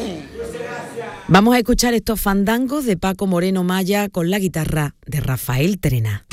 Vamos a escuchar estos fandangos de Paco Moreno Maya con la guitarra de Rafael Trena.